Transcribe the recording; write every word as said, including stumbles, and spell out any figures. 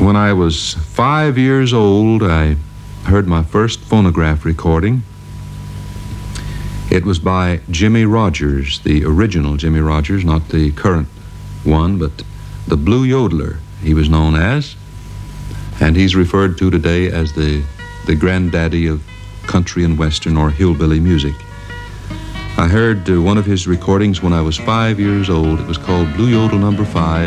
When I was five years old, I heard my first phonograph recording. It was by Jimmy Rogers, the original Jimmy Rogers, not the current one, but the Blue Yodeler, he was known as. And he's referred to today as the, the granddaddy of country and western or hillbilly music. I heard uh, one of his recordings when I was five years old. It was called Blue Yodel Number Five.